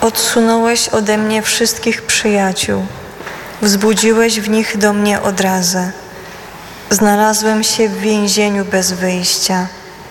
Odsunąłeś ode mnie wszystkich przyjaciół, wzbudziłeś w nich do mnie odrazę. Znalazłem się w więzieniu bez wyjścia.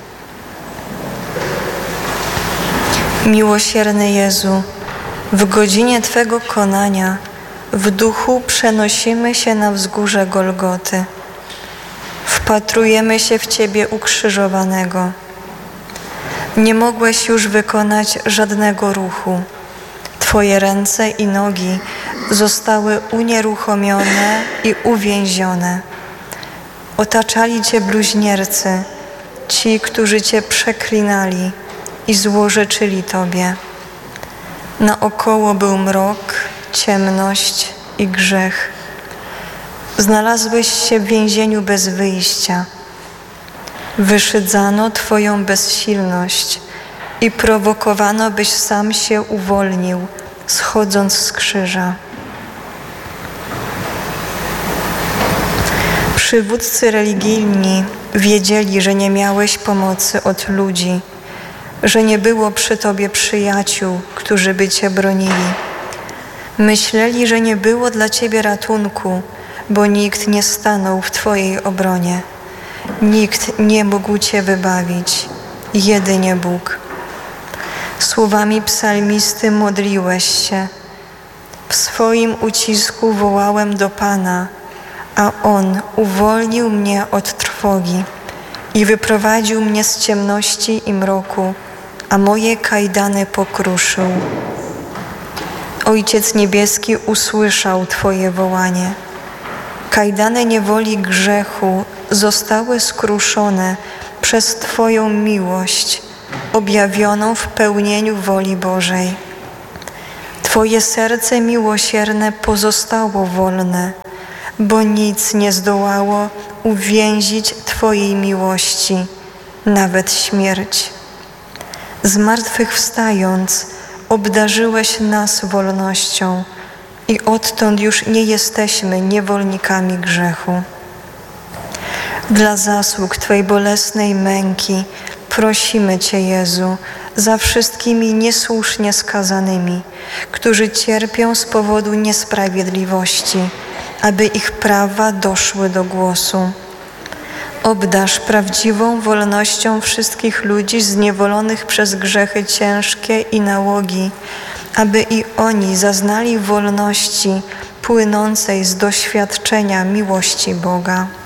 Miłosierny Jezu, w godzinie Twego konania w duchu przenosimy się na wzgórze Golgoty. Wpatrujemy się w Ciebie ukrzyżowanego. Nie mogłeś już wykonać żadnego ruchu. Twoje ręce i nogi zostały unieruchomione i uwięzione. Otaczali Cię bluźniercy, ci, którzy Cię przeklinali i złorzeczyli Tobie. Naokoło był mrok, ciemność i grzech. Znalazłeś się w więzieniu bez wyjścia. Wyszydzano Twoją bezsilność i prowokowano, byś sam się uwolnił, schodząc z krzyża. Przywódcy religijni wiedzieli, że nie miałeś pomocy od ludzi, że nie było przy Tobie przyjaciół, którzy by Cię bronili. Myśleli, że nie było dla Ciebie ratunku, bo nikt nie stanął w Twojej obronie. Nikt nie mógł Cię wybawić, jedynie Bóg. Słowami psalmisty modliłeś się. W swoim ucisku wołałem do Pana, a On uwolnił mnie od trwogi i wyprowadził mnie z ciemności i mroku, a moje kajdany pokruszył. Ojciec Niebieski usłyszał Twoje wołanie. Kajdany niewoli grzechu zostały skruszone przez Twoją miłość, objawioną w pełnieniu woli Bożej. Twoje serce miłosierne pozostało wolne, bo nic nie zdołało uwięzić Twojej miłości, nawet śmierć. Zmartwychwstając, obdarzyłeś nas wolnością i odtąd już nie jesteśmy niewolnikami grzechu. Dla zasług Twej bolesnej męki prosimy Cię, Jezu, za wszystkimi niesłusznie skazanymi, którzy cierpią z powodu niesprawiedliwości, aby ich prawa doszły do głosu. Obdarz prawdziwą wolnością wszystkich ludzi zniewolonych przez grzechy ciężkie i nałogi, aby i oni zaznali wolności płynącej z doświadczenia miłości Boga.